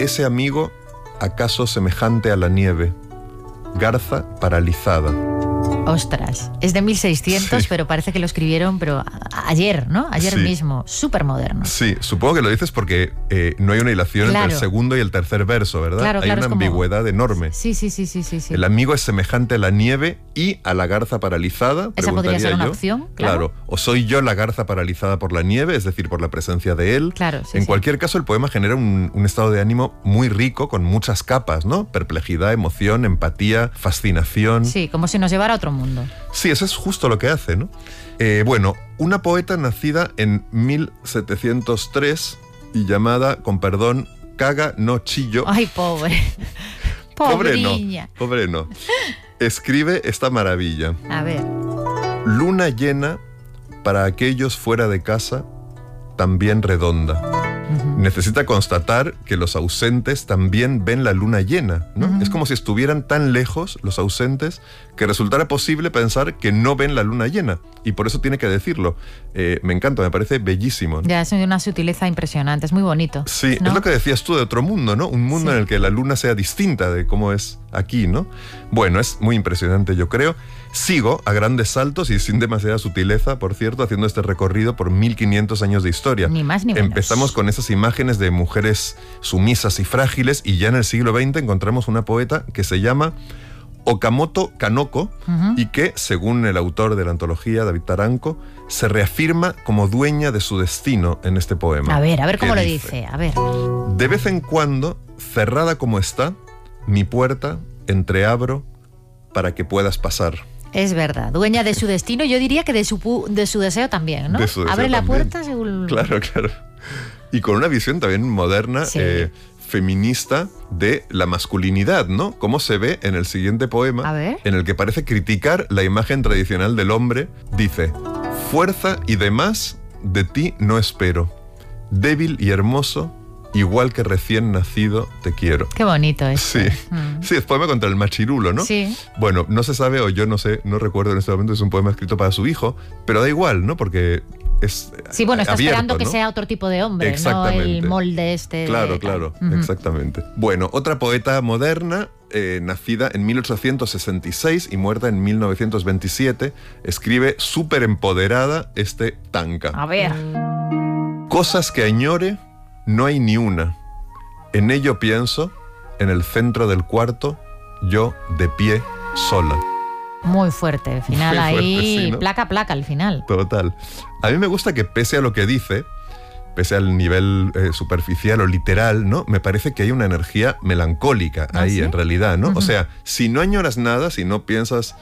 ese amigo acaso semejante a la nieve, garza paralizada. Ostras, es de 1600, Sí. pero parece que lo escribieron ayer, ¿no? Ayer Sí. mismo, súper moderno. Sí, supongo que lo dices porque no hay una hilación entre el segundo y el tercer verso, ¿verdad? Claro, hay claro, una es como... ambigüedad enorme. Sí. El amigo es semejante a la nieve y a la garza paralizada. Esa podría ser una yo. opción, Claro. O soy yo la garza paralizada por la nieve, es decir, por la presencia de él. Claro, sí, en cualquier caso, el poema genera un estado de ánimo muy rico, con muchas capas, ¿no? Perplejidad, emoción, empatía, fascinación. Sí, como si nos llevara a otro mundo. Sí, eso es justo lo que hace, ¿no? Bueno, una poeta nacida en 1703 y llamada, con perdón, Caga no Chillo. Ay, pobre. Pobriña. Pobre no. Escribe esta maravilla. A ver. Luna llena para aquellos fuera de casa, también redonda. Necesita constatar que los ausentes también ven la luna llena, ¿no? Es como si estuvieran tan lejos los ausentes que resultara posible pensar que no ven la luna llena. Y por eso tiene que decirlo. Me encanta, me parece bellísimo, ¿no? Ya, es una sutileza impresionante, es muy bonito. Sí, ¿no? Es lo que decías tú de otro mundo, ¿no? Un mundo en el que la luna sea distinta de cómo es aquí, ¿no? Bueno, es muy impresionante, yo creo. Sigo a grandes saltos y sin demasiada sutileza, por cierto, haciendo este recorrido por 1500 años de historia. Ni más ni menos. Empezamos con esas imágenes de mujeres sumisas y frágiles y ya en el siglo XX encontramos una poeta que se llama Okamoto Kanoko y que, según el autor de la antología, David Taranco, se reafirma como dueña de su destino en este poema. A ver cómo lo dice. A ver. De vez en cuando, cerrada como está, mi puerta entreabro para que puedas pasar. Es verdad, dueña de su destino, yo diría que de su deseo también, ¿no? De su deseo Abre la también. puerta según... Claro. Y con una visión también moderna, Sí. feminista de la masculinidad, ¿no? Como se ve en el siguiente poema, A ver. en el que parece criticar la imagen tradicional del hombre. Dice: fuerza y demás de ti no espero, débil y hermoso, igual que recién nacido te quiero. Qué bonito es. Sí, sí, es poema contra el machirulo, ¿no? Sí. Bueno, no se sabe, o yo no sé, no recuerdo en este momento, es un poema escrito para su hijo, pero da igual, ¿no? Porque es Sí, bueno, está abierto, esperando que ¿no? sea otro tipo de hombre, no Exactamente. el molde este. Claro, exactamente. Bueno, otra poeta moderna, nacida en 1866 y muerta en 1927, escribe súper empoderada este tanka. A ver. Cosas que añore, no hay ni una. En ello pienso, en el centro del cuarto, yo de pie sola. Muy fuerte, el final Muy fuerte, ahí, sí, ¿no? placa al final. Total. A mí me gusta que pese a lo que dice, pese al nivel superficial o literal, ¿no? Me parece que hay una energía melancólica ahí, ¿sí? en realidad, ¿no? O sea, si no añoras nada, si no piensas...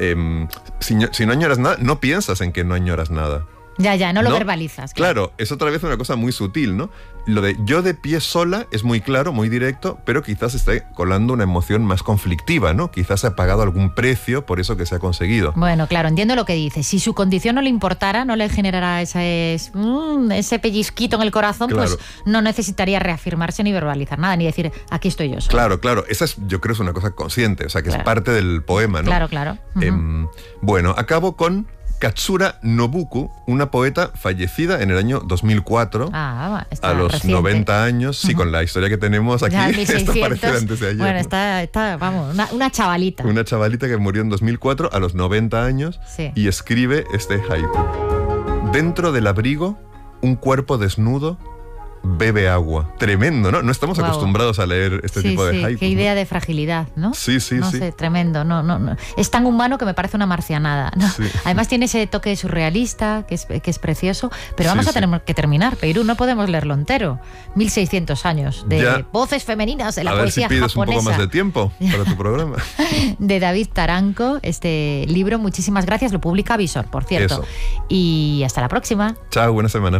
si no añoras nada, no piensas en que no añoras nada. Ya, no lo verbalizas. Claro, es otra vez una cosa muy sutil, ¿no? Lo de yo de pie sola es muy claro, muy directo, pero quizás esté colando una emoción más conflictiva, ¿no? Quizás se ha pagado algún precio por eso que se ha conseguido. Bueno, claro, entiendo lo que dice. Si su condición no le importara, no le generara ese pellizquito en el corazón, Claro. pues no necesitaría reafirmarse ni verbalizar nada, ni decir, aquí estoy yo sola. Claro. Esa es, yo creo, es una cosa consciente, o sea, que Claro. es parte del poema, ¿no? Claro. Bueno, acabo con Katsura Nobuko, una poeta fallecida en el año 2004, Está a los reciente. 90 años. Sí, con la historia que tenemos aquí, Ya, esto 1600. parece de antes de ayer. Bueno, ¿no? está vamos, una chavalita. Una chavalita que murió en 2004 a los 90 años Sí. y escribe este haiku. Dentro del abrigo, un cuerpo desnudo bebe agua. Tremendo, ¿no? No estamos Guau. acostumbrados a leer este tipo de haikus. Qué idea de fragilidad, ¿no? Sí. No sé, tremendo. No. Es tan humano que me parece una marcianada, ¿no? Sí. Además tiene ese toque surrealista que es precioso, pero vamos Sí, a tener que terminar, Peirú, no podemos leerlo entero. 1600 años de Ya. voces femeninas de la A ver si poesía pides japonesa. un poco más de tiempo para tu programa. De David Taranco, este libro, muchísimas gracias, lo publica Visor, por cierto. Eso. Y hasta la próxima. Chao, buena semana.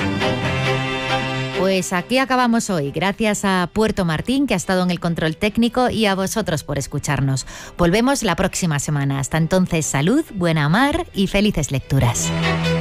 Pues aquí acabamos hoy. Gracias a Puerto Martín, que ha estado en el control técnico, y a vosotros por escucharnos. Volvemos la próxima semana. Hasta entonces, salud, buena mar y felices lecturas.